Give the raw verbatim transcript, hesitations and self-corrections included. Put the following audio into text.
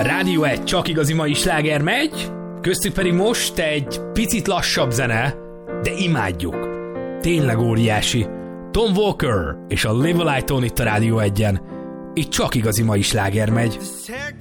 Rádió egy csak igazi mai sláger megy, köztük pedig most egy picit lassabb zene, de imádjuk. Tényleg óriási. Tom Walker és a Live a Light-on itt a Rádió egyen. Itt csak igazi mai sláger megy.